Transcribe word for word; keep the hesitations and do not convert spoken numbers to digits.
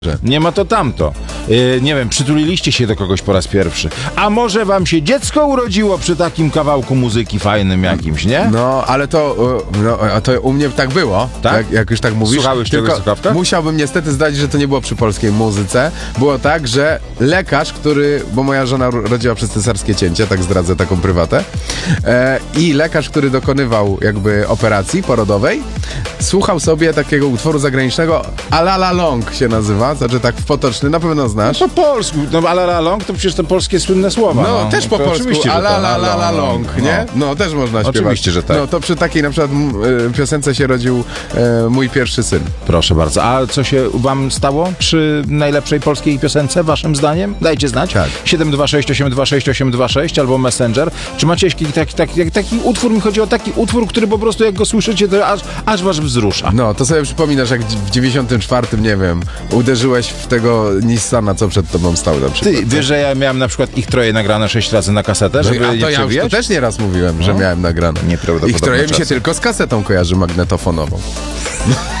Nie ma to tamto. Yy, nie wiem, przytuliliście się do kogoś po raz pierwszy. A może wam się dziecko urodziło przy takim kawałku muzyki fajnym jakimś, nie? No, ale to, no, a to u mnie tak było, tak? Jak, jak już tak mówisz. Słuchałeś tylko czegoś słuchawka? Musiałbym niestety zdać, że to nie było przy polskiej muzyce. Było tak, że lekarz, który, bo moja żona rodziła przez cesarskie cięcie, tak zdradzę taką prywatę, e, i lekarz, który dokonywał jakby operacji porodowej, słuchał sobie takiego utworu zagranicznego, A La La Long się nazywa, znaczy tak w potoczny, na pewno znasz. No po polsku, no A La La Long to przecież to polskie słynne słowa. No, No, też po to polsku, oczywiście, A że La to, La La La Long, no. nie? No, też można śpiewać. Oczywiście, że tak. No, to przy takiej na przykład m, y, piosence się rodził e, mój pierwszy syn. Proszę bardzo. A co się wam stało przy najlepszej polskiej piosence, waszym zdaniem? Dajcie znać. Tak. siedem dwa sześć osiem dwa sześć osiem dwa sześć albo Messenger. Czy macie jakiś taki, taki, taki utwór? Mi chodzi o taki utwór, który po prostu jak go słyszycie, to aż, aż was wzrusza. No, to sobie przypominasz, jak w dziewięćdziesiątym czwartym, nie wiem, uderzyłeś w tego Nissana, co przed tobą stał na przykład. Ty, wiesz, że ja miałem na przykład ich troje nagrane sześć razy na kasetę, żeby No, a je to ja już przewijać? to też nieraz mówiłem, że No. miałem nagrane. Nieprawdopodobne Ich troje mi się czasy. tylko z kasetą kojarzy magnetofonową.